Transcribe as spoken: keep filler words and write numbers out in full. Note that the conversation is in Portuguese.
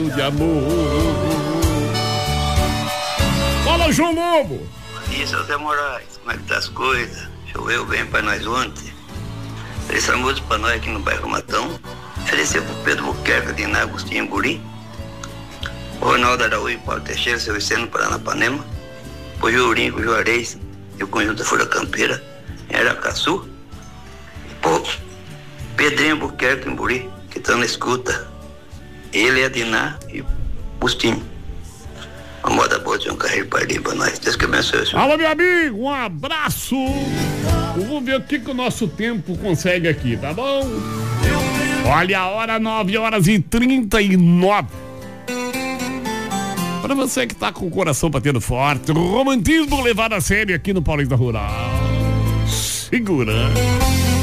de amor. Fala, João Lobo. Isso, Zé Moraes, como é que tá as coisas? Choveu bem pra nós ontem. Essa música pra nós aqui no bairro Matão. Ofereceu pro Pedro Buquerque, aqui na Agostinho Guri. O Ronaldo Araújo, Paulo Teixeira, seu Vicente Paranapanema. O Jurinho, o Juarez e o conjunto da Folha Campeira em Aracaçu. O Pedrinho Buquerque em Buri, que estão na escuta. Ele, a Diná e o Bustinho. Uma moda boa de um carreiro pardinho pra nós. Deus que abençoe. Alô, meu amigo, um abraço. Vamos ver o que, que o nosso tempo consegue aqui, tá bom? Olha a hora, nove horas e trinta e nove. Pra você que tá com o coração batendo forte, romantismo levado a sério aqui no Paulista Rural. Segura.